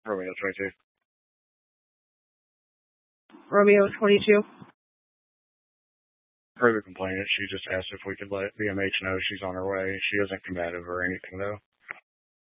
Romeo 22. Romeo 22. Per the complainant, she just asked if we could let BMH know she's on her way. She isn't combative or anything, though.